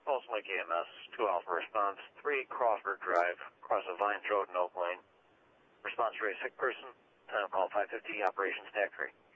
Pulse Mike EMS, 2 Alpha response, 3 Crawford Drive, across the Vines Road in Oak Lane. Response for a sick person, time call 550, operation stack 3.